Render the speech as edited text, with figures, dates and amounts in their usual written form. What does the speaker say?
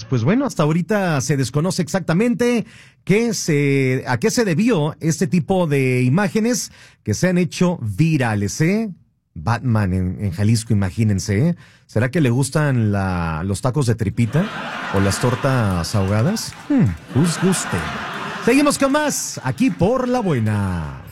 pues bueno, hasta ahorita se desconoce exactamente a qué se debió este tipo de imágenes que se han hecho virales, ¿eh? Batman en Jalisco, imagínense, ¿eh? ¿Será que le gustan los tacos de tripita o las tortas ahogadas? Guste. Seguimos con más, aquí por La Buena.